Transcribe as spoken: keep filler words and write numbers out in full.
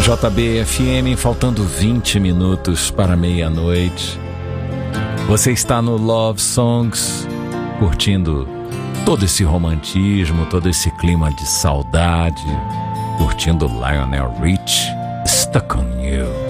J B F M, faltando vinte minutos para meia-noite. Você está no Love Songs, curtindo todo esse romantismo, todo esse clima de saudade, curtindo Lionel Richie, Stuck on You.